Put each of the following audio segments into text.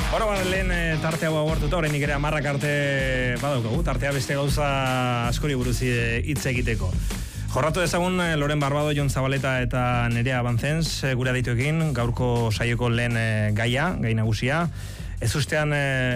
Bueno, lehen tarte hau agortuta, oraindik ere 10 arte badaukagu, tartea beste gauza askori buruz hitz egiteko. Jorratu dezagun Loren Barbado, Jon Zabaleta eta Nerea Banzens gure adituekin, gaurko saioko lehen gai nagusia. Ez ustean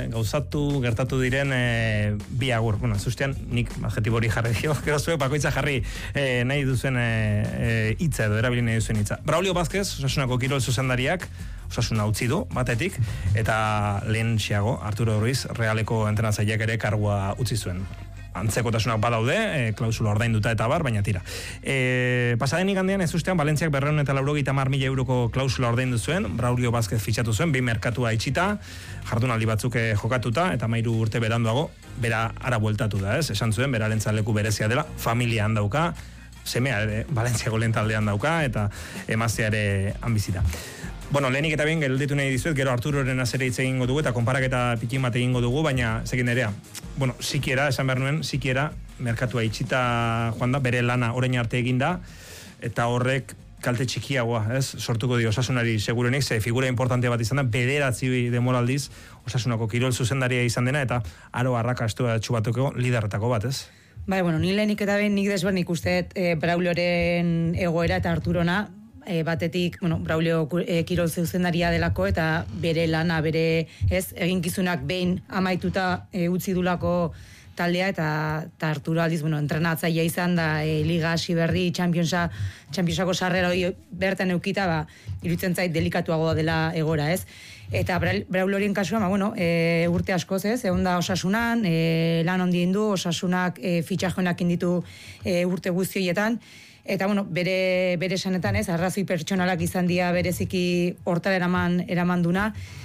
gertatu diren bi agur. Bueno, ez ustean nik adjetibo hori jarri dio, gero zuek bakoitza jarri nahi duzuen hitza edo erabili nahi duzuen hitza. Braulio Vázquez, Osasunako kirol zuzendariak, Osasuna utzi du, batetik, eta lehen xeago, Arturo Ruiz, Realeko entrenatzaileak ere kargua utzi zuen. Antzekotasunak badaude, klausula ordainduta eta bar, baina tira. Pasaden igandean ez ustean, Valentziak 250.000 euroko klausula ordaindu zuen, Braulio Vázquez fitxatu zuen, bi merkatua itxita, jardunaldi batzuk jokatuta, eta 13 urte beranduago, bera ara bueltatu da, ez? Esan zuen, beraren leku berezia dela, familian dauka, semea ere, Valentziako lehen taldean dauka, eta emaztea ere hanbizita. Bueno, lehenik eta bien gelditu nahi dizuet, gero Arturoren azere hitz egingo dugu eta konparaketa pikin bat egingo dugu, baina zekin Nerea, bueno, sikiera, esan behar nuen, sikiera, merkatua itxita joan da, bere lana orain arte eginda, eta horrek kalte txikiagoa, ez? Sortuko dio Osasunari segurenik, ze figura importante bat izan da, 9 demoraldiz Osasunako kirol zuzendaria izan dena, eta aro arrakastua txubatuko liderretako bat, ez? Bai, bueno, ni lehenik eta ben nik desberdin ikusteet Braulioren egoera eta Arturona, batetik, bueno, Braulio kirol zuzendaria delako eta bere lana, bere eginkizunak behin amaituta utzi dulako taldea eta Arturo aldiz, bueno, entrenatzailea izan da Liga hasi berri, Championsako sarrera hori bertan eukita, iruditzen zait delikatuagoa dela egora, ez? Eta Braulioren kasuan, bueno, urte askoz, ez? Egon da Osasunan, lan ondien du, Osasunak fitxajoenak inditu urte guztioietan. Eta, bueno, bere esanetan, ez, arrazoi pertsonalak izan dira bereziki hortara eraman duna.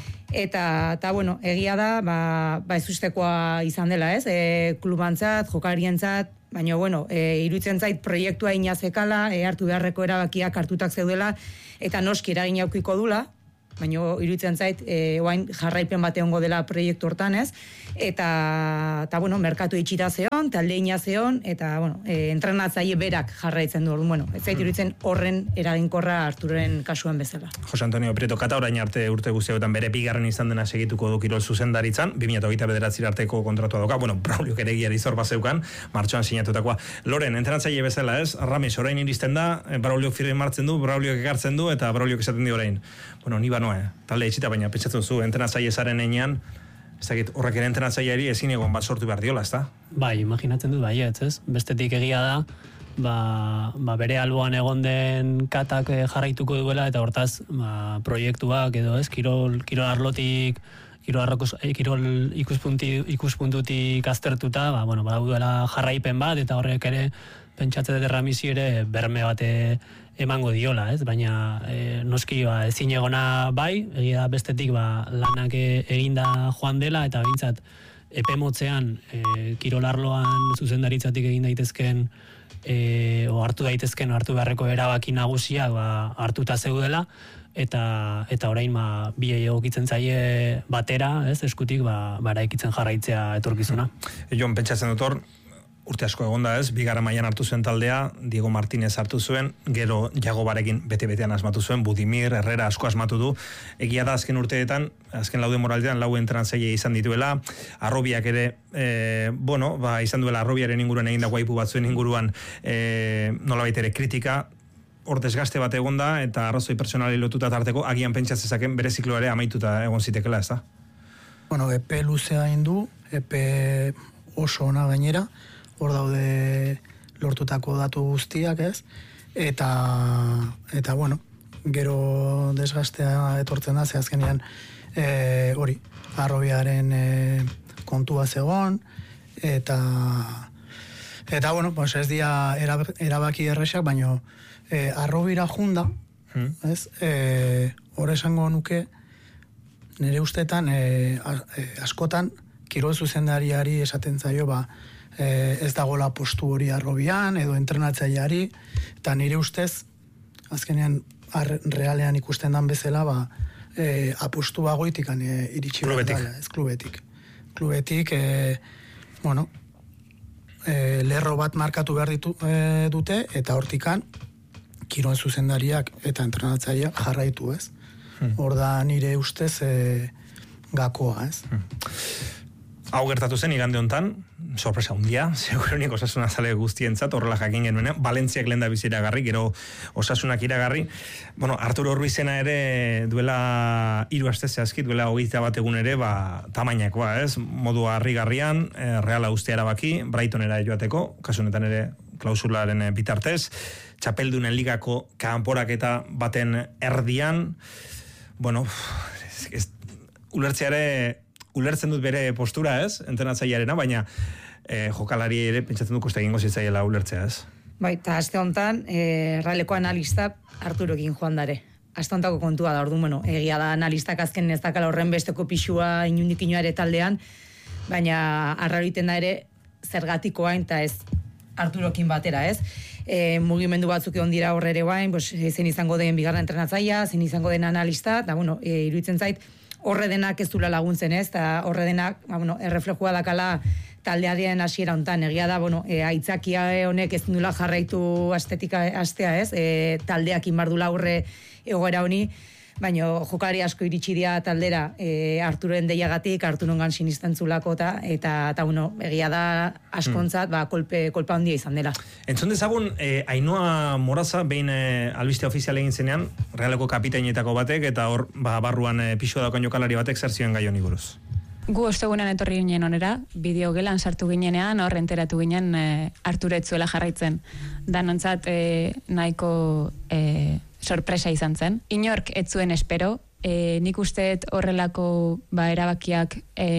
Eta, bueno, egia da, ez ustekoa izan dela, ez, klubantzat, jokarientzat, baina, bueno, iruditzen zait proiektua inazekala, hartu beharreko erabakiak hartutak zeudela, eta noski eragin aukiko dula, baina iruditzen zait, oain jarraipen bat egongo dela proiektu hortan, ez, eta bueno, merkatu itxita zeon, talde ina zeon, eta, bueno, entrenatzaile berak jarraitzen du, bueno, ez zait iruditzen horren eraginkorra Arturoren kasuan bezala. Jose Antonio Prieto Kata orain arte urte guztietan bere bigarren izan dena segituko du kirol zuzendaritzan, 2029 arteko kontratua dauka, bueno, Braulio keregiari zor bazeukan, martxoan sinatutakoa. Loren, entrenatzaile bezala, ez? Ramis, orain iristen da, Braulio firmartzen du, Braulio ekartzen du, eta Braulio esaten di orain. Bueno, ni banoa, talde itxita, baina pentsatzen zu, entrenatzaile zaren einean, ez dakit, horrek ere entrenatzaileari ezin egon bat sortu behar diola, ez da? Bai, imaginatzen dut, bai, ez? Bestetik egia da, bere alboan egon den Katak jarraituko duela, eta hortaz, proiektuak edo, ez? Kirol arlotik, kirol ikuspuntutik aztertuta, duela jarraipen bat, eta horrek ere, pentsatzen dut Ramisi ere berme bate emango diola, ez? Baina noski ezin egona bai, egia bestetik lanak eginda joan dela, eta bintzat epe motzean kirolarloan zuzendaritzatik egin daitezken hartu beharreko erabaki nagusiak hartuta zeudela, eta orain bi egokitzen zaie batera, ez? Eskutik eraikitzen jarraitzea etorkizuna. Jon, pentsatzen dut hor, urte asko egonda, ez, bigarren mailan hartu zuen taldea, Diego Martínez hartu zuen, gero Jagobarekin bete-betean asmatu zuen, Budimir, Herrera asko asmatu du, egia da azken urteetan, azken laude moraldean, 4 entrenatzaile izan dituela, Arrobiak ere, izan duela Arrobiaren inguruan egindako aipu batzuen inguruan, nolabait ere kritika, hor desgaste bat egonda, eta arrazoi personali lotuta tarteko, agian pentsatzezaken bere ziklo ere amaituta egon zitekela, ez da? Bueno, epe luzea indu, epe oso ona gainera, hor daude lortutako datu guztiak, ez? Eta bueno, gero desgastea etortzen da, ze azkenean hori, Arrobiaren kontua zegoen, eta bueno, ez dira erabaki erresak, baina Arrobira junda, ez? Hor esango nuke, nire ustetan, askotan, kirol zuzendariari esaten zaio, ez dagoela postu hori Arrobian, edo entrenatzaileari, eta nire ustez, azkenean, realean ikusten dan bezala, apostu bagoitikan iritsi klubetik. Ez klubetik. Klubetik, lerro bat markatu behar dute, eta hortikan, kirol zuzendariak eta entrenatzaileak jarraitu, ez? Hor da nire ustez, gakoa, ez? Hau gertatu zen igande hontan, sorpresa hundia, segurunik Osasuna zale guztientzat, horrela jakin genuen, Valentziak lehen da bizi iragarri, gero Osasunak iragarri. Bueno, Arturo Ruizena ere duela 3 aste zehazki, duela 21 egun ere, tamainakoa, ez? Modu harrigarrian, Reala ustea erabaki, Brightonera joateko, kasu honetan ere klausularen bitartez, Txapeldunen ligako kanporaketa baten erdian, bueno, ulertzen dut bere postura, ez? Entrenatzailearena, baina jokalari ere pentsatzen du koste egingo zitzaiela ulertzea, ez? Bai, eta aste honetan, Realeko analista Arturokin joan dare. Aste honetako kontua da, orduan, bueno, egia da analistak azken ez dakala horren besteko pixua inundik inoare taldean, baina arrariten da ere zergatikoa eta ez Arturokin batera, ez? Mugimendu batzuk egon dira horre ere bain, zein izango den bigarren entrenatzailea, zein izango den analista, eta bueno, iruditzen zait, horre denak ez dula laguntzen, ez? Eta horre denak, erreflejua dakala taldeadien hasiera hontan. Egia da, aitzakia honek ez dula jarraitu estetika astea, ez? Taldeak inbardula aurre egoera honi, baina jokalari asko iritsi dira taldera Arturoren deiagatik, Arturongan sinistentzulako eta egia da askontzat, kolpe handia izan dela. Entzun dezagun, Ainhoa Moraza, behin albiste ofizial egin zenean, Realeko kapitainetako batek, eta hor, barruan pixua daukan jokalari batek zer zioen gai honi buruz. Gu ostegunean etorri ginen onera, bideogelan sartu ginenean, hor enteratu ginen Arturo ez zuela jarraitzen. Danontzat nahiko sorpresa izan zen. Inork ez zuen espero, nik usteet horrelako erabakiak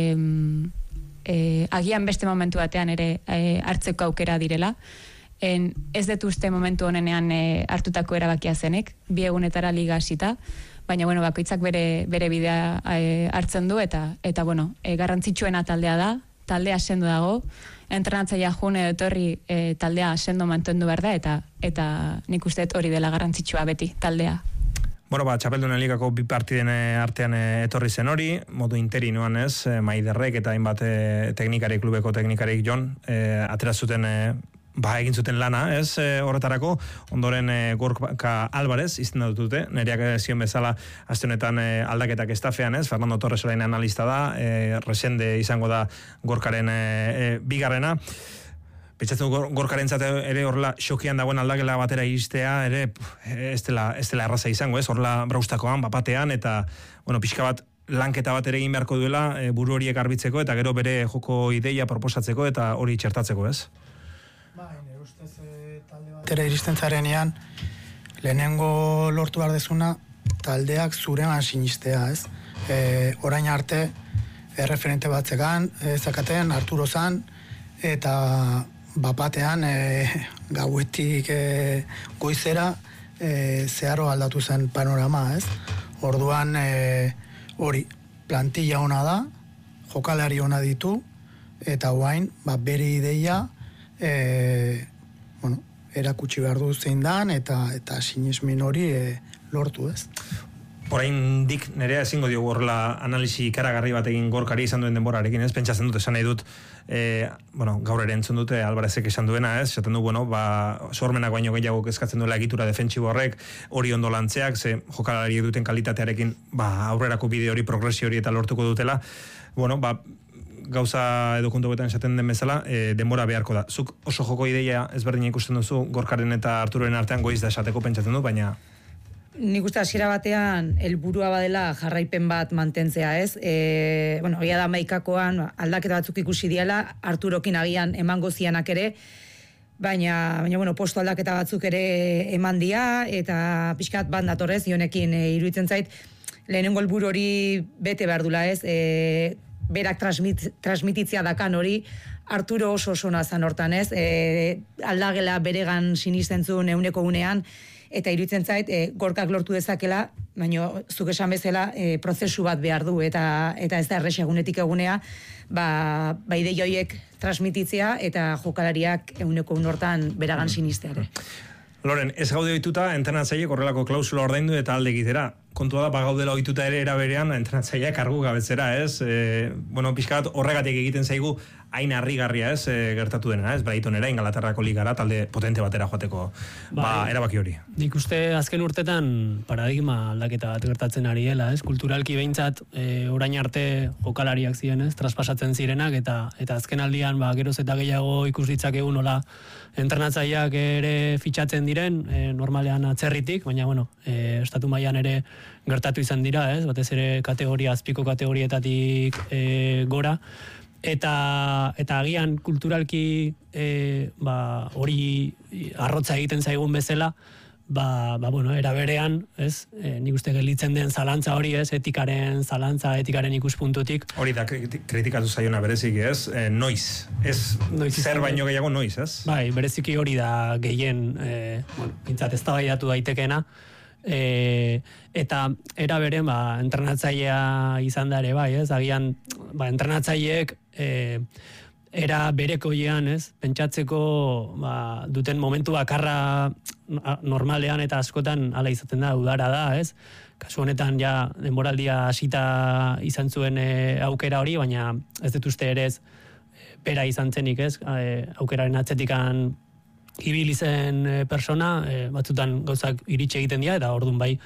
agian beste momentu batean ere hartzeko aukera direla. Ez dut uste momentu honenean hartutako erabakia zenik, 2 egunetara liga hasita, baina bakoitzak bere bidea hartzen du eta garrantzitsuena taldea da, taldea sendo dago, entrenatzailea june etorri taldea sendo mantendu behar da eta nik uste hori dela garrantzitsua beti taldea. Txapeldunen ligako 2 partiden artean etorri zen hori, modu interinoan ez, Maiderrek eta hainbat teknikari, klubeko teknikarik Jon, atera zuten egin zuten lana, ez, horretarako, ondoren Gorka Alvarez izten dute, nereak zion bezala aste honetan aldaketak estafean, ez, Fernando Torres orain analista da, Resende izango da Gorkaren bigarrena. Pentsatzen Gorkaren zate ere horrela xokian dagoen aldakela batera iristea, ere ez dela erraza izango, ez, horrela braustakoan, bapatean, eta, pixka bat lanketa bat ere egin beharko duela, buru horiek garbitzeko, eta gero bere joko ideia proposatzeko, eta hori txertatzeko, ez? Nire ustez talde batera iristen zarenean, lehenengo lortu behar dezuna, taldeak zurean sinistea, ez? Orain arte, referente batzegan, zakaten, Arturo zan, eta bapatean, gauetik goizera, zeharo aldatu zen panorama, ez? Orduan, hori, plantilla ona da, jokalari ona ditu, eta guain, bere ideia, erakutsi behar du zein dan, eta sinismin hori lortu, ez? Orain dik nerea ezingo diogu horrela analisi ikaragarri bat egin Gorkari izan duen denborarekin, ez? Pentsatzen dut, esan nahi dut, gaur ere entzun dute Alvarezek esan duena, ez? Esaten du, sormenak baino gehiago kezkatzen duela egitura defentsibo horrek, hori ondo lantzeak, ze jokalari duten kalitatearekin, aurrerako bide hori, progresio hori eta lortuko dutela, gauza edo kontu betan esaten den bezala, denbora beharko da. Zuk oso joko ideia ezberdin ikusten duzu, Gorkaren eta Arturoren artean goiz da esateko pentsatzen du, baina... Nik uste hasiera batean helburua badela jarraipen bat mantentzea, ez? Egia da maikakoan aldaketa batzuk ikusi diela, Arturokin agian emango zianak ere, baina posto aldaketa batzuk ere eman dia, eta pixkat bat datorrez, ionekin iruditzen zait, lehenengo helburu hori bete behar dula, ez? Berak transmititzia dakan hori, Arturo oso nazan hortan, ez? Aldagela beregan sinisten zuen euneko unean, eta iruditzen zait, Gorkak lortu dezakela, baina zuk esan bezala prozesu bat behar du, eta ez da errex egunetik egunea, ideia horiek transmititzea, eta jokalariak euneko unortan beragan sinisteare. Loren, ez gaude ohituta entrenatzaileek horrelako klausula ordaindu eta alde egitera. Kontua da, gaudela ohituta ere eraberean entrenatzaileak kargu gabetzera, ez? Pixkat horregatik egiten zaigu hain harrigarria ez gertatu dena, ez Brightonera, Ingalaterrako ligara, talde potente batera joateko erabaki hori. Nik uste azken urtetan paradigma aldaketa bat gertatzen ari dela, ez? Kulturalki behintzat orain arte jokalariak ziren, ez? Traspasatzen zirenak eta azken aldian geroz eta gehiago ikus ditzakegu nola entrenatzaileak ere fitxatzen diren, normalean atzerritik, baina bueno, estatu mailan ere gertatu izan dira, ez? Batez ere azpiko kategorietatik gora. Eta agian kulturalki hori arrotza egiten zaigun bezala, bueno, era berean, ez? Nik uste gelditzen den zalantza hori, ez? Etikaren ikuspuntutik. Hori da kritikatu zaiona bereziki, ez? Noiz. Ez zer baino gehiago noiz, ez? Bai, bereziki hori da gehien, pintzat eztabaidatu daitekena. Eta era beren entrenatzailea izan da ere bai, ez? Agian entrenatzaileek era berekoian, ez? Pentsatzeko duten momentu bakarra normalean eta askotan hala izaten da, udara da, ez? Kasu honetan ja denboraldia hasita izan zuen aukera hori, baina ez dut uste ere ez bera izan zenik, ez? Aukeraren atzetikan ibili zen persona, batzutan gauzak iritsi egiten dira, eta orduan bai,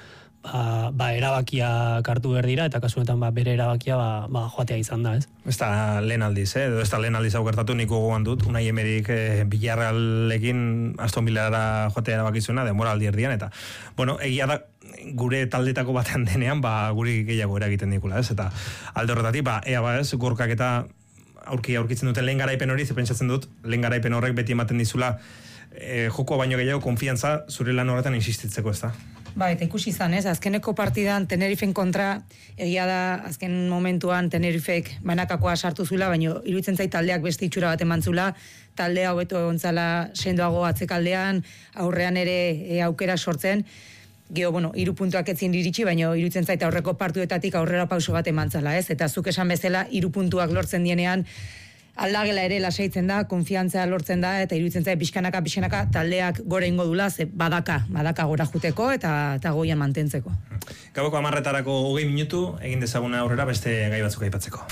erabakia hartu behar dira, eta kasu honetan bere erabakia joatea izan da, ez? Ez da lehen aldiz, edo ez da lehen aldiz aukertatu nik gogoan dut, Unai Emerik Villarrealekin Aston Villara joatea erabakizuna, denboraldi erdian, eta, bueno, egia da, gure taldetako batean denean, guri gehiago eragiten dikula, ez? Eta alde horretatik, ez, gorkak eta aurkitzen duten lehen garaipen hori, ze pentsatzen dut, lehen garaipen horrek beti ematen dizula, jokoa baino gehiago konfiantza zure lan horretan insistitzeko, ez da? Eta ikusi izan, ez? Azkeneko partidan Tenerifen kontra, egia da, azken momentuan Tenerifek banakakoa sartu zula, baina iruditzen zait taldeak beste itxura bat emantzula, taldea hobeto egontzala sendoago atzekaldean, aurrean ere aukera sortzen, Gero, 3 puntuak etzin iritsi, baina iruditzen zait aurreko partuetatik aurrera pauso bat emantzala, ez? Eta zuk esan bezala, 3 puntuak lortzen dienean, aldagela ere lasaitzen da, konfiantza lortzen da, eta iruditzen zait pixkanaka taldeak gora ingo dula, ze badaka gora juteko eta goian mantentzeko. Gaboko 10:00 20 minutu, egin dezaguna aurrera beste gai batzuk aipatzeko.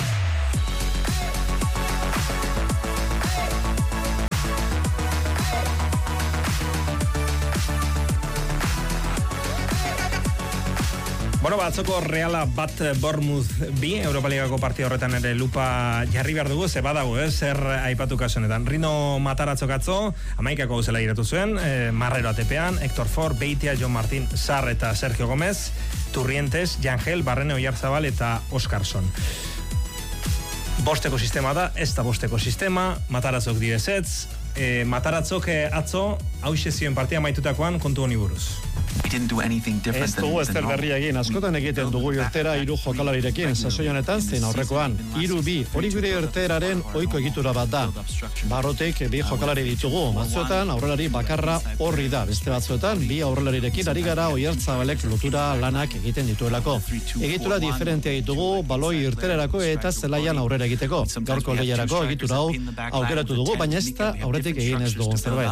Bueno, atzoko Reala bat Bournemouth 2, Europa Ligako partida horretan ere lupa jarri behar dugu, ze badago, zer aipatu kasunetan. Rino Mataratzok atzo, 11 zela iratu zuen, Marrero atepean, Héctor Ford, Beitia, Jon Martín, Sarr eta Sergio Gómez, Turrientes, Jangel, Barrene Oyarzabal eta Oskarson. Bosteko sistema da, ez da bosteko sistema, Mataratzok ezetz, Mataratzok atzo, hauxe zioen partia maitutakoan kontu honi buruz. Ez dugu ezer berria egin, askotan egiten dugu irtera 3 jokalarirekin, sasoi honetan zein aurrekoan. 3-2, hori gure irteraren ohiko egitura bat da. Barrotek 2 jokalari ditugu, batzuetan aurrelari bakarra horri da, beste batzuetan 2 aurrelarirekin ari gara Oyarzabalek lotura lanak egiten dituelako. Egitura diferentea ditugu, baloi irterarako eta zelaian aurrera egiteko. Gaurko lehiarako egitura hau aukeratu dugu, baina ez da aurretik egin ez dugun zerbait.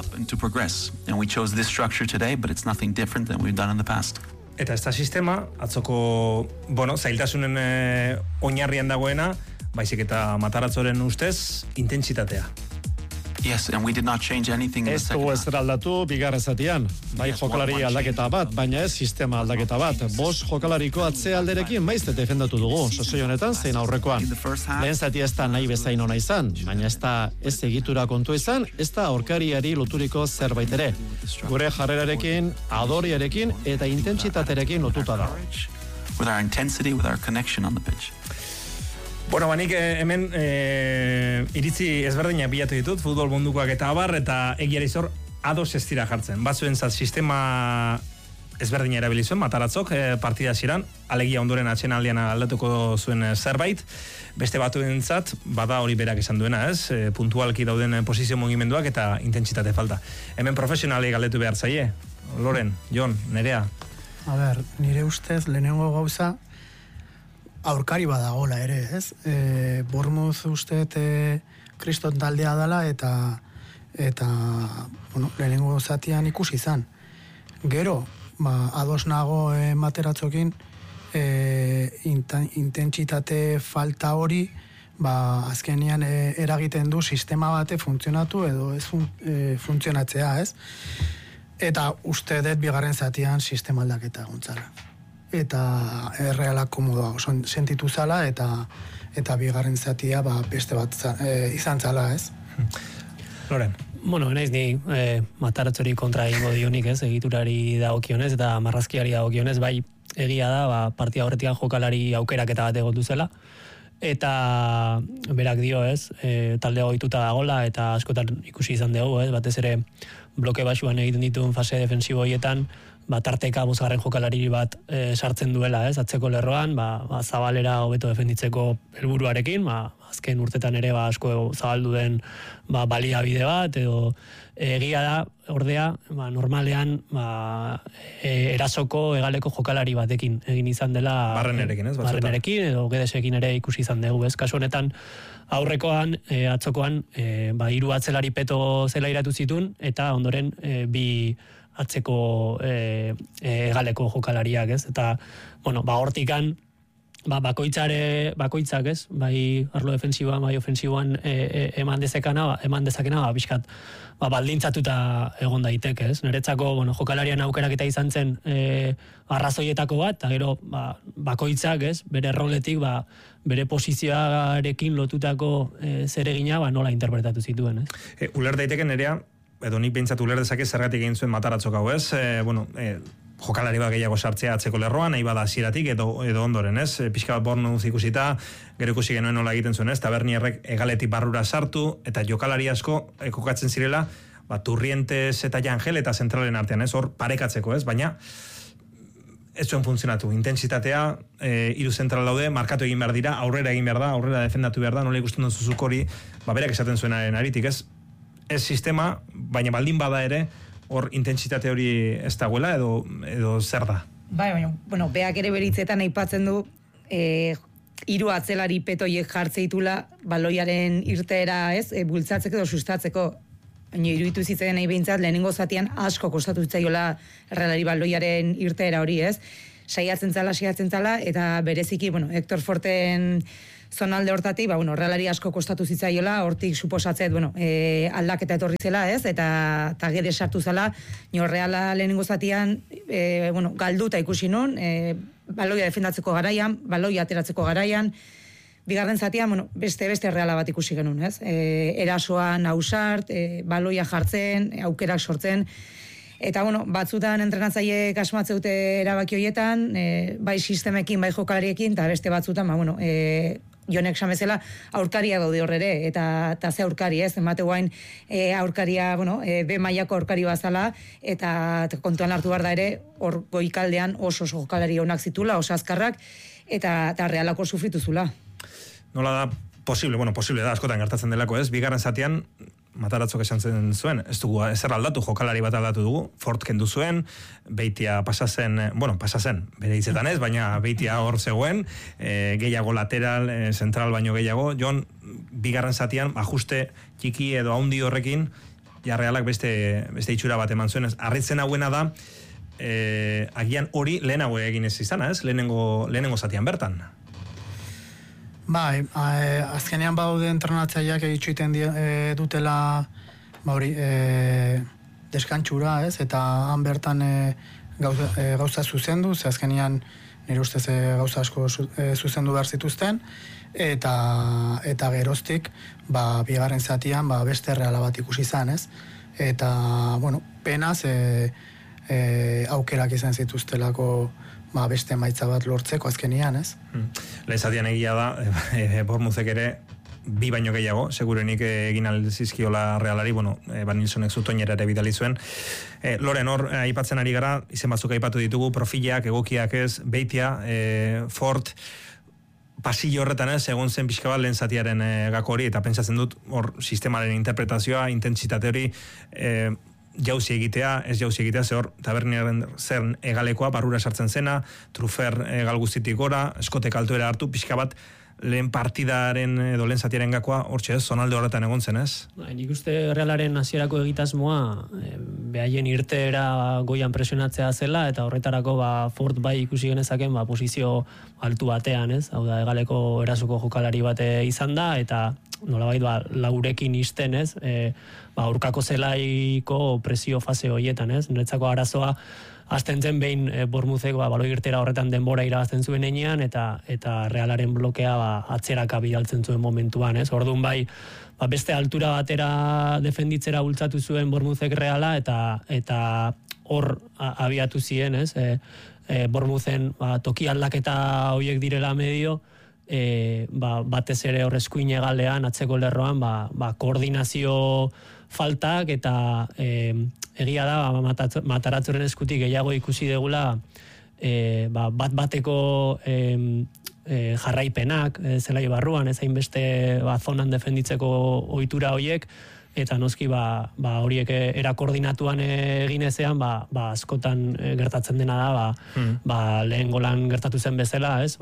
Eta ez da sistema, atzoko, zailtasunen oinarrian dagoena, baizik eta Mataratzoren ustez, intentsitatea. Ez dugu ez aldatu bigarren zatian. Bai jokalari aldaketa bat, baina ez sistema aldaketa bat. 5 jokalariko atze alderekin maizte defendatu dugu, sasoi honetan zein aurrekoan. Lehen zati ez da nahi bezain ona izan, baina ez da ez egitura kontu izan, ez da aurkariari loturiko zerbait ere. Gure jarrerarekin, adoriarekin eta intentsitaterekin lotuta da. Bueno, nik hemen iritzi ezberdinak bilatu ditut, futbol mundukoak eta abar, eta egiari zor ados ez dira jartzen. Batzuentzat sistema ezberdina erabili zuen, Mataratzok partida ziran, alegia ondoren atxenaldian aldatuko zuen zerbait, beste batuentzat, bada hori berak esan duena, ez? Puntualki dauden posizio mugimenduak eta intentsitate falta. Hemen profesionalei galdetu behar zaie, Loren, Jon, Nerea. Nire ustez, lehenengo gauza, aurkari badagola ere, ez? Bournemouth uste kriston taldea dela eta lehenengo zatian ikusi izan. Gero, ados nago Materatzokin intentsitate falta hori azkenean eragiten du sistema bate funtzionatu edo ez funtzionatzea, ez? Eta uste dut bigarren zatian sistema aldaketa guntzala. Eta errealak komodoa sentitu zala eta bigarren zatia beste bat izan zala, ez? Loren. Bueno, naiz ni mataratzori kontra egingo dionik, ez? Egiturari dagokionez eta marrazkiari dagokionez, bai egia da, partida horretikan jokalari aukeraketa bat egotu zela. Eta berak dio, ez? Talde ohituta dagola eta askotan ikusi izan dugu, ez? Batez ere bloke basuan egiten dituen fase defensibo horietan, tarteka bosgarren jokalari bat sartzen duela, ez? Atzeko lerroan, zabalera hobeto defenditzeko helburuarekin, azken urtetan ere asko zabaldu den baliabide bat, edo egia da, ordea, normalean erasoko hegaleko jokalari batekin egin izan dela Barrenerekin, ez? Barrenerekin, edo Gedesekin ere ikusi izan dugu, ez? Kasu honetan, aurrekoan, atzokoan, 3 atzelari peto zela iratu zitun, eta ondoren bi atzeko hegaleko jokalariak, ez? Eta, bueno, hortikan, bakoitzak, ez? Bai arlo defensiboan, bai ofensiboan eman dezakena, bizkat, baldintzatuta egon daiteke, ez? Niretzako, jokalarian aukeraketa izan zen arrazoietako bat, eta gero, bakoitzak, ez? Bere roletik, bere posizioarekin lotutako zeregina, nola interpretatu zituen, ez? Uler daiteke nerea, edo nik behintzat uler dezake zergatik egin zuen mataratzok hau, ez? Jokalari bat gehiago sartzea atzeko lerroan, nahi bada hasieratik edo ondoren, ez? Pixka bat Bournemouth ikusita, gero ikusi genuen nola egiten zuen, ez? Tabernierrek egaletik barrura sartu, eta jokalari asko kokatzen zirela, Turrientes eta Jangel eta zentralen artean, ez? Hor parekatzeko, ez? Baina ez zuen funtzionatu. Intentsitatea, 3 zentral daude, markatu egin behar dira, aurrera egin behar da, aurrera defendatu behar da, nola ikusten duzuzuk hori, berak esaten zuenaren aritik, ez? Ez sistema, baina baldin bada ere, hor intentsitate hori ez dagoela edo zer da? Baina, beak ere beritzetan aipatzen du 3 atzelari petoiek jartzeitula baloiaren irteera, ez? Bultzatzeko edo sustatzeko. Baina iruditu zitzen nahi behintzat, lehenengo zatian asko kostatu zitzaiola errealari baloiaren irteera hori, ez? Saiatzen zala, eta bereziki, Hector Forten zonalde hortatik, realari asko kostatu zitzaiola, hortik suposatzet, aldaketa etorri zela, ez? Eta Gede sartu zela, Reala lehenengo zatian, galduta ikusi nun, baloia defendatzeko garaian, baloia ateratzeko garaian, bigarren zatian, beste Reala bat ikusi genuen, ez? Erasoan ausart, baloia jartzen, aukerak sortzen, eta, batzutan entrenatzaileek asmatzeute erabaki horietan, bai sistemekin, bai jokalariekin, eta beste batzutan, Jonek samezela, aurkaria daude horrere, eta ze aurkari, ez? Emate guain aurkaria, B mailako aurkari bazala, eta kontuan hartu behar da ere, hor goikaldean oso jokalari honak zitula, oso azkarrak, eta Realako sufritu zula. Nola da, posible da, askotan gertatzen delako, ez? Bigarren zatean, Mataratzok esan zuen, ez dugu ezer aldatu, jokalari bat aldatu dugu, Fort kendu zuen, Beitia pasazen, bere hitzetan ez, baina Beitia hor zegoen, gehiago lateral, zentral baino gehiago, Jon, bigarren zatean, ajuste txiki edo haundi horrekin, Realak beste itxura bat eman zuen, ez, harritzen hauena da, agian hori lehenago egin ez izana, ez, lehenengo zatean bertan. Bai, azkenean badaude entrenatzaileak egitxuiten dutela deskantxura, ez? Eta han bertan gauza zuzendu, ze azkenean nire ustez gauza asko zuzendu behar zituzten, eta geroztik, bigarren zatian, beste Reala bat ikusi izan, ez? Eta, penaz, aukerak izan zituztelako beste maitza bat lortzeko azkenian, ez? Lehen zatian egia da, Bournemouthek ere, 2 baino gehiago, segurenik egin aldizizkiola Realari, Van Nilsonek zutoinera ere bidali zuen. Loren, hor, aipatzen ari gara, izen batzuk aipatu ditugu, profilak, egokiak ez, Beitia, Fort, pasillo horretan ez, egon zen pixka bat lehen zatiaren gako hori, eta pentsatzen dut, hor, sistemaren interpretazioa, intentsitate hori, jauzi egitea, ze hor, Tabernieren zer egalekoa, barrura sartzen zena, Trufer egal guztitik gora, eskotek altuera hartu, pixka bat, lehen partidaren edo lehen zatiaren gakoa, hortxe ez, zonalde horretan egon zen, ez? Nik uste Realaren hasierako egitasmoa behaien irteera goian presionatzea zela, eta horretarako Ford bai ikusi genezaken posizio altu batean, ez? Hau da, Egaleko erasuko jokalari bate izan da, eta nolabait laurekin isten, ez? Aurkako zelaiko presio fase horietan, ez? Niretzako arazoa azten zen behin Bormuzek baloi irtera horretan denbora irabazten zuen enean, eta Realaren blokea atzeraka bidaltzen zuen momentuan, ez? Orduan beste altura batera defenditzera bultzatu zuen Bormuzek Reala, eta hor abiatu ziren, ez? Bormuzen toki aldaketa horiek direla medio, batez ere hor eskuin egalean, atzeko lerroan, koordinazio faltak, eta egia da, Mataratzoren eskutik gehiago ikusi degula, bateko jarraipenak, zelai barruan, ez hainbeste zonan defenditzeko ohitura horiek, eta noski horiek erakoordinatuan egin ezean, askotan gertatzen dena da, lehen golan gertatu zen bezala, ez?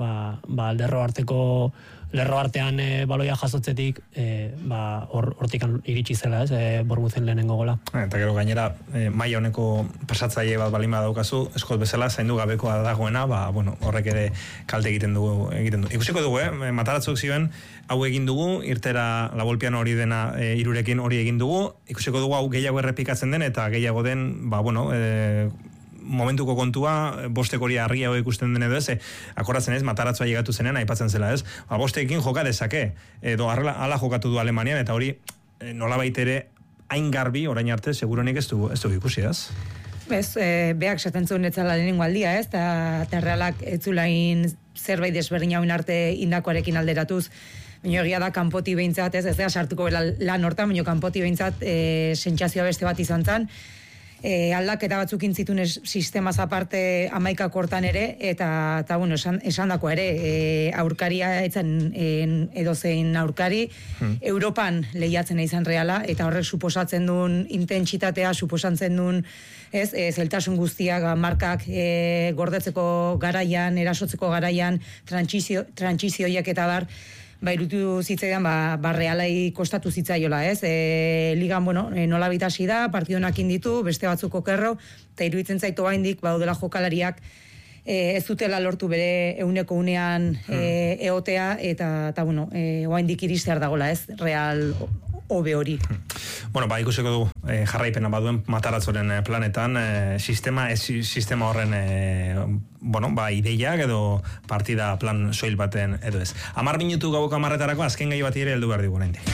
Lerro artean baloia jasotzetik, hortik iritsi zela, ez? Bormuzen lehenengo gola. Eta gero gainera, maila honeko pasatzaile bat balima daukazu, eskot bezala, zaindu gabekoa dagoena, horrek ere kalte egiten du. Ikusiko dugu, Mataratzok zioen, hau egin dugu, irtera labolpian hori dena irurekin hori egin dugu, ikusiko dugu hau gehiago errepikatzen den, eta gehiago den, momentuko kontua, bostek hori argia ikusten den edo ez, akoratzen ez, Mataratzoa llegatu zenean, aipatzen zela ez, bostekin joka dezake, edo ala jokatu du Alemanian, eta hori nolabait ere hain garbi, orain arte, seguronik ez du ikusi, ez? Ez, beak esaten zuen etzala lehenengo aldia, ez, eta Realak etzulain zerbait desberdin hauen arte indakoarekin alderatuz, baina egia da, kanpoti behintzat, ez da sartuko lan hortan, baina kanpoti behintzat sentsazioa beste bat izan zen, aldaketa batzuk intzitun sistemaz aparte 11 hortan ere, eta esan dako ere, aurkaria etzen edozein aurkari, Europan lehiatzen izan Reala, eta horrek suposatzen duen intentsitatea, suposatzen duen zeltasun guztiak, markak gordetzeko garaian, erasotzeko garaian, trantsizioiak eta bar, irutu zitzaidan, Realai kostatu zitzaiola, ez? Ligan, nola bitasi da, partidonak inditu, beste batzuk okerro, eta iruditzen zaitu baindik, daudela jokalariak, ez dutela lortu bere euneko unean eotea, eta oaindik iristear dagola, ez? Real hobe hori. Ikusiko du jarraipena baduen Mataratzoren planetan, sistema horren ideiak edo partida plan soil baten edo ez. 10 minutu gauko 10etarako azken gai bat ere heldu behar dugu nahi.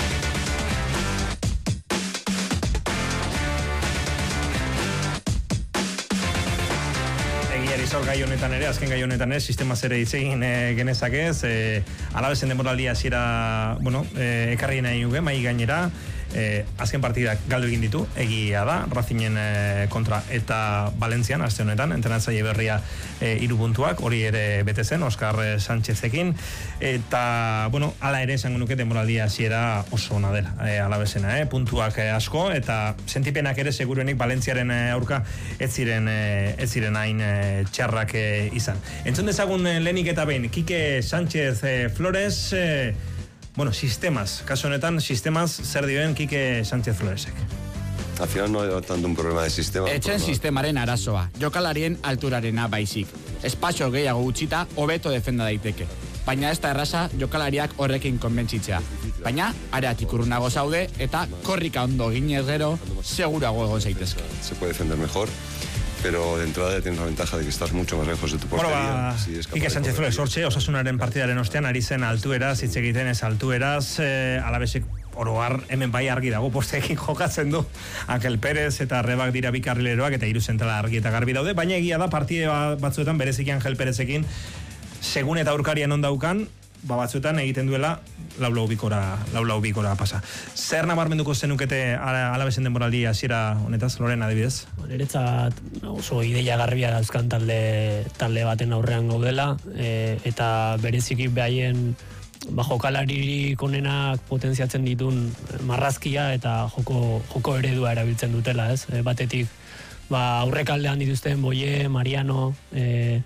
Zor gai honetan ere, azken gai honetan ere, sistema zere itzegin genezakez, Alavesen demoraldia hasiera, ekarri nahi nuke, mai gainera, azken partidak galdu egin ditu, egia da, Racingen kontra eta Valentzian, aste honetan, entrenatzaile berria 3 puntuak, hori ere bete zen, Oskar Sánchezekin, eta, ala ere esango nuke demoraldia hasiera oso ona dela, Alavesena, puntuak asko, eta sentipenak ere seguruenik Valentziaren aurka ez ziren hain txarrak izan. Entzun dezagun lehenik eta behin, Kike Sánchez Flores, sistemas, kasu honetan, sistemas zer dioen Kike Sánchez Floresek. Al final no hay tanto un problema de sistema. Etxen sistemaren arazoa, jokalarien alturarena baizik. Espazio gehiago gutxita, hobeto defenda daiteke. Baina ez da erraza jokalariak horrekin konbentzitzea. Baina, areatik urrunago zaude eta korrika ondo ginez gero, segurago egon zaitezke. Se puede defender mejor. Pero de entrada tienes la ventaja de que estás mucho más lejos de tu portería. Kike Sánchez Flores hortxe, Osasunaren partidaren ostean ari zen altueraz, hitz egiten ez altueraz, Alavesek oroar hemen bai argi dago posteekin jokatzen du Ankel Pérez eta Rebak dira bi karrileroak eta hiru zentrala argi eta garbi daude, baina egia da partide batzuetan bereziki Ankel Pérezekin segun eta aurkarian on daukan, batzuetan egiten duela lau bikora pasa. Zer nabarmenduko zenukete Alavesen denboraldi hasiera honetaz, Loren adibidez? Niretzat oso ideia garbia dauzkan talde baten aurrean gaudela, eta bereziki behaien jokalaririk onenak potentziatzen ditun marrazkia eta joko eredua erabiltzen dutela, ez? Batetik aurrekaldean dituzten Boie, Mariano,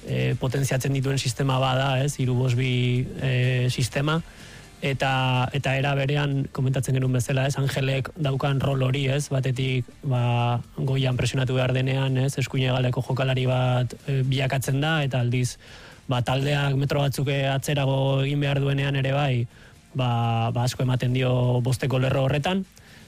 potentziatzen dituen sistema bada, ez, 3-5-2 sistema, eta era berean komentatzen genuen bezala, ez, Angelek daukan rol hori, ez, batetik goian presionatu behar denean, ez, eskuin hegaleko jokalari bat bilakatzen da, eta aldiz taldeak metro batzuk atzerago egin behar duenean ere bai, asko ematen dio bosteko lerro horretan,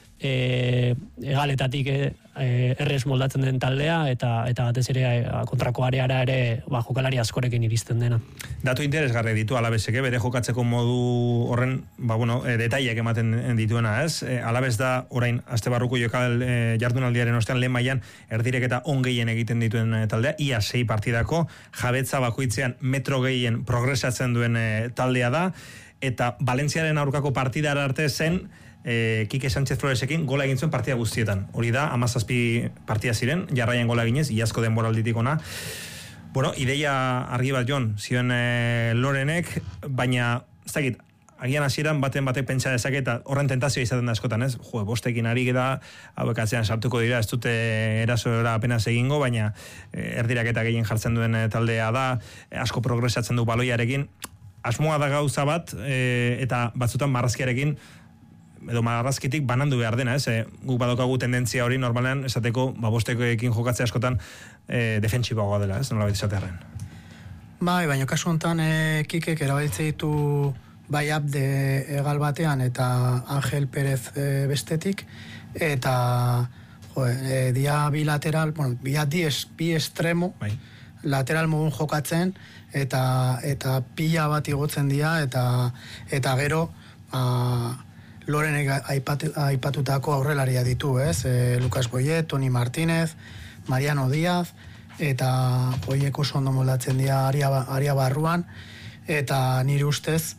egaletatik errez moldatzen den taldea, eta batez ere kontrako areara ere jokalari askorekin iristen dena. Datu interesgarri ditu Alabesek, bere jokatzeko modu horren, detaileak ematen dituena, ez? Alabes da orain astebarruko jardunaldiaren ostean lehen mailan erdireketa on gehien egiten dituen taldea, ia 6 partidako, jabetza bakoitzean metro gehien progresatzen duen taldea da, eta Valentziaren aurkako partidara arte zen Kike Sánchez Floresekin gola egin zuen partida guztietan. Hori da, 17 partida ziren, jarraian gola eginez, iazko denboralditik ona. Ideia argi bat Jon, zioen Lorenek, baina, ez dakit, agian hasieran batek pentsa dezake eta horren tentazioa izaten da askotan, ez? Bostekin ari da, hauek atzean sartuko dira, ez dute erasora apenas egingo, baina erdiraketa gehien jartzen duen taldea da, asko progresatzen du baloiarekin, asmoa da gauza bat, eta batzutan marrazkiarekin, edo marrazkitik banandu behar dena, ez? Guk badokagu tendentzia hori normalean esateko, bostekoekin jokatzea askotan defentsiboagoa dela, ez? Nola baita esatearen. Baina kasu honetan Kikek erabiltze ditu bai Abde egal batean eta Angel Perez bestetik, eta dia bilateral, bi estremo, lateral mogun jokatzen, eta pila bat igotzen dira, eta gero Lorenek aipatutako aurrelaria ditu, ez? Lucas Boyet, Toni Martínez, Mariano Díaz, eta hoiek oso ondo moldatzen dira aria barruan, eta nire ustez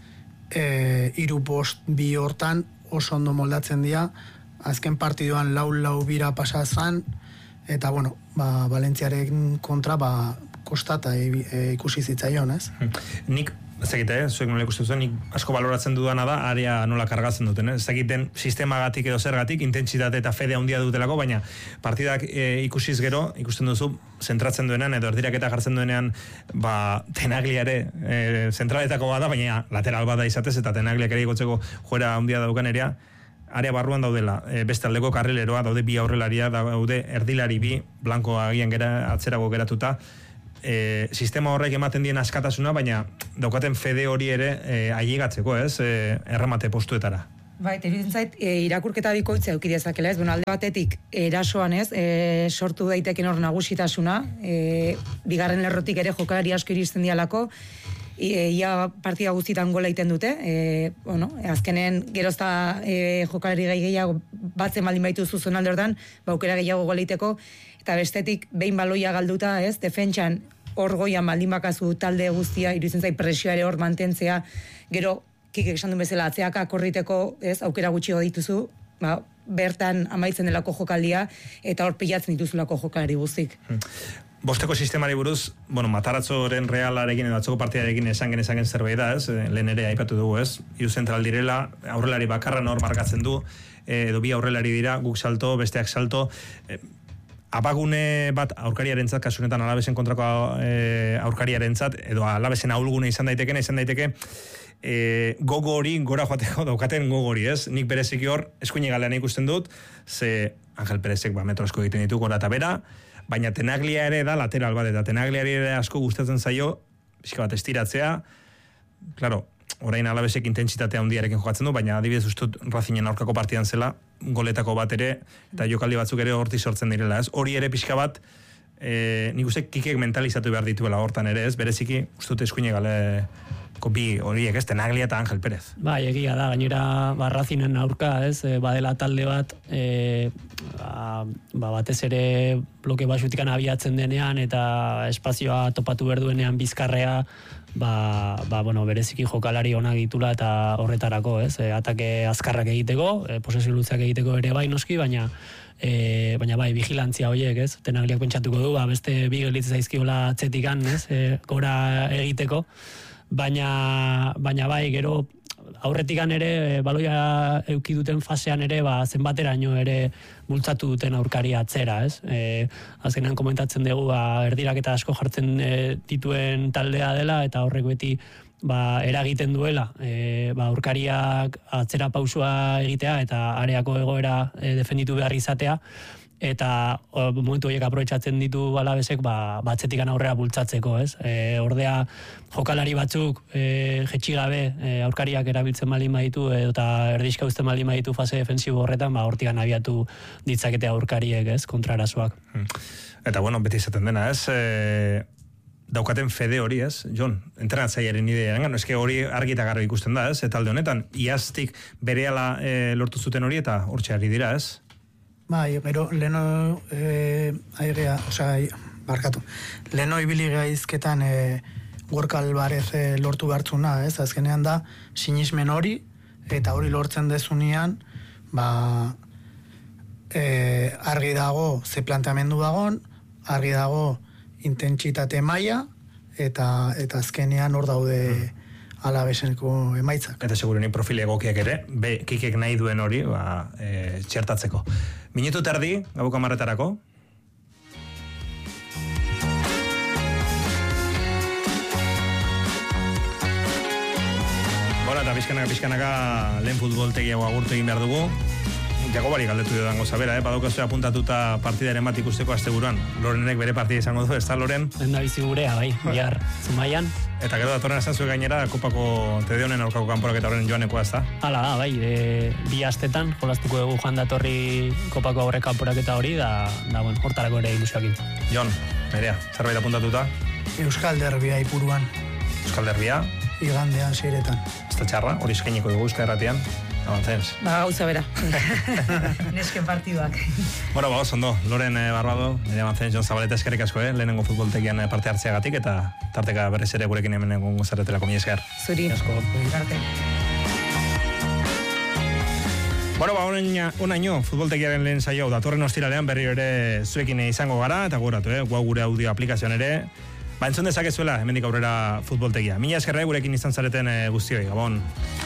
3-5-2 hortan oso ondo moldatzen dira, azken partiduan 4-4 bira pasazan, eta Valentziaren kontra kostata ikusi zitzaion, ez? Nik zuek nola ikusten zuen, nik asko baloratzen dudana da, area nola kargatzen duten, ez dakiten sistemagatik edo zergatik, intentsitate eta fede handia dutelako, baina partidak ikusiz gero, ikusten duzu, zentratzen duenean, edo erdiraketa jartzen duenean, Tenaglia ere zentraletako bada, baina lateral bada izatez, eta Tenagliak ere igotzeko joera handia daukan area barruan daudela, beste aldeko karrileroa, daude bi aurrelaria, daude erdilari bi, blanko agian atzerago geratuta, sistema horrek ematen dien askatasuna, baina daukaten fede hori ere ailegatzeko, ez? Erremate postuetara. Iruditzen zait, irakurketa bikoitza eduki dezakela, ez? Alde batetik, erasoan, ez? Sortu daiteken hor nagusitasuna, bigarren lerrotik ere jokalari asko iristen dialako, ia partida guztietan gola egiten dute, azkenen gerozta jokalari gehiago batzen baldin baitu zuzen alde hortan, aukera gehiago gola egiteko, eta bestetik behin baloia galduta, ez, defentsan hor goian baldin bakazu talde guztia, iruditzen zait presioa ere hor mantentzea, gero Kikek esan duen bezala atzeaka korriteko, ez, aukera gutxi dituzu, bertan amaitzen delako jokaldia, eta hor pilatzen dituzulako jokalari guztik. Bosteko sistemari buruz, Mataratzoren Realarekin edo atzoko partidarekin esan genezakeen zerbait da, ez? Lehen ere aipatu dugu, ez? Hiru zentral direla, aurrelari bakarra hor markatzen du, edo bi aurrelari dira, guk salto, besteak salto, abagune bat aurkariarentzat, kasu honetan Alabesen kontrako aurkariarentzat, edo Alabesen ahulgune izan daiteke, gogo hori gora joateko daukaten gogo hori, ez? Nik bereziki hor, eskuine galean ikusten dut, ze Angel Perezek metro asko egiten ditu gora eta bera, baina Tenaglia ere da lateral bat, eta Tenagliari ere asko gustatzen zaio, pixka bat estiratzea, claro, orain Alabesek intentsitatea handiarekin jokatzen du, baina adibidez ustut Racingen aurkako partidan zela, goletako bat ere, eta jokaldi batzuk ere horti sortzen direla, ez? Hori ere pixka bat, nik uste Kikek mentalizatu behar dituela hortan ere, ez? Bereziki, ustut eskuine galeko bi horiek, ez? Tenaglia eta Angel Perez. Egia da, gainera Racingen aurka, ez? Badela talde bat, batez ere bloke basutikan abiatzen denean, eta espazioa topatu berduenean bizkarrea, bereziki jokalari onak ditula eta horretarako, ez? Atake azkarrak egiteko, posesio luzeak egiteko ere bai noski, baina vigilantzia horiek, ez? Tenagliak pentsatuko du, beste bi gelitz zaizkiola atzetikan, ez? Gora egiteko, baina bai, gero aurretikan ere, baloia euki duten fasean ere, zenbateraino ere bultzatu duten aurkaria atzera, ez? Azkenean komentatzen dugu, erdirak eta asko jartzen dituen taldea dela, eta horrek beti eragiten duela, aurkariak atzera pausua egitea, eta areako egoera defenditu behar izatea, eta momentu horiek aprobetxatzen ditu Alavesek batzetikan aurrera bultzatzeko, ez? Ordea jokalari batzuk jetxi gabe aurkariak erabiltzen baldin baditu eta erdizka uzten baldin baditu fase defensibo horretan, hortikan abiatu ditzakete aurkariek, ez? Kontrarasoak. Eta bueno, beti izaten dena, ez? Daukaten fede hori, ez? Jon, entrenatzailearen idea, eske hori argi eta garbi ikusten da, ez? Talde honetan, iaztik berehala lortu zuten hori eta hortxe ari dira, ez? Bai, pero leno leno ibili gaizketan Gorka Alvarez lortu behartzuna, ez? Azkenean da sinismen hori eta hori lortzen dezunean, argi dago ze planteamendu dagon, argi dago intentsitate maila eta azkenean hor daude Alaveseneko emaitzak. Eta segurueni profil egokiak ere, kikek nahi duen hori, txertatzeko. Minutu terdi, gabuk 10:00. Bona, eta pixkanaka lehen futboltegiago agurtu egin behar dugu. Jakobari galdetu dudan gozabera, badaukazu apuntatuta partidaren bat ikusteko asteburuan. Lorenek bere partida izango du, ez da, Loren? Lenda bizi gurea, bihar Zumaian. Eta gero datorren esan zuen gainera, Kopako Tedeonen aurkako kanporak eta horren joanekoa, ez da? Hala da, bi astetan, jolastuko dugu joan datorri Kopako aurre kanporak eta hori, da hortarako ere ilusioakin. Jon, Nerea, zerbait apuntatuta? Euskal Derbia ipuruan. Euskal Derbia? Igandean 6:00. Ez da txarra, hori eskainiko dugu Euskal Erratian. Avantzens. Gauza bera. Nesken partiduak. Bueno, ondo. Loren Barbado, nire Avantzens, Jon Zabaleta eskerrik asko, lehenengo futboltegian parte hartzeagatik, eta tarteka berriz ere gurekin hemen egongo zaretelako, mila esker. Zuri. Asko. Bueno, onaino, futboltegiaren lehen saio, datorren ostiralean berri ere zuekin izango gara, eta guratu, gure audio aplikazioan ere, entzun dezakezuela, hemendik aurrera futboltegia. Mila eskerra gurekin izan zareten guztioi, Gabon.